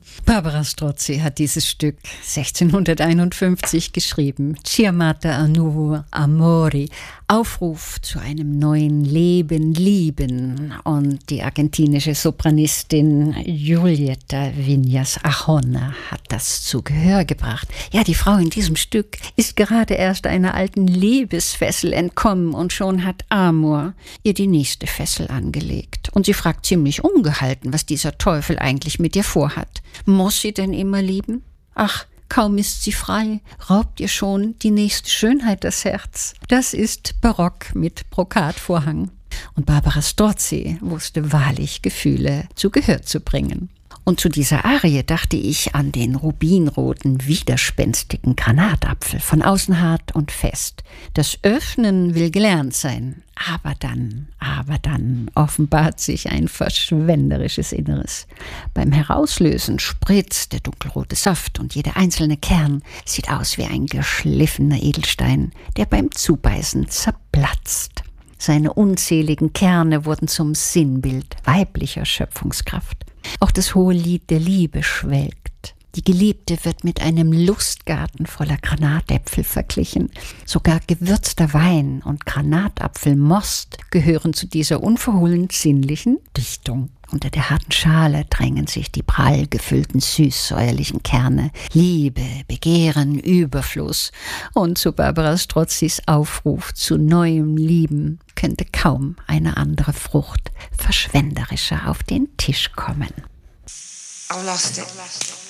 Barbara Strozzi hat dieses Stück 1651 geschrieben. Chiamata a nuovo amori, Aufruf zu einem neuen Leben, Lieben. Und die argentinische Sopranistin Julieta Viñas Arjona hat das zu Gehör gebracht. Ja, die Frau in diesem Stück ist gerade erst einer alten Liebesfessel entkommen und schon hat Amor ihr die nächste Fessel angelegt. Und sie fragt ziemlich ungehalten, was dieser Teufel eigentlich mit ihr vorhat. Muss sie denn immer lieben? Ach, kaum ist sie frei, raubt ihr schon die nächste Schönheit das Herz. Das ist Barock mit Brokatvorhang. Und Barbara Strozzi wusste wahrlich Gefühle zu Gehör zu bringen. Und zu dieser Arie dachte ich an den rubinroten, widerspenstigen Granatapfel, von außen hart und fest. Das Öffnen will gelernt sein, aber dann offenbart sich ein verschwenderisches Inneres. Beim Herauslösen spritzt der dunkelrote Saft und jeder einzelne Kern sieht aus wie ein geschliffener Edelstein, der beim Zubeißen zerplatzt. Seine unzähligen Kerne wurden zum Sinnbild weiblicher Schöpfungskraft. Auch das hohe Lied der Liebe schwelgt. Die Geliebte wird mit einem Lustgarten voller Granatäpfel verglichen. Sogar gewürzter Wein und Granatapfelmost gehören zu dieser unverhohlen sinnlichen Dichtung. Unter der harten Schale drängen sich die prall gefüllten süßsäuerlichen Kerne. Liebe, Begehren, Überfluss. Und zu Barbara Strozzis Aufruf zu neuem Lieben könnte kaum eine andere Frucht verschwenderischer auf den Tisch kommen. I lost it.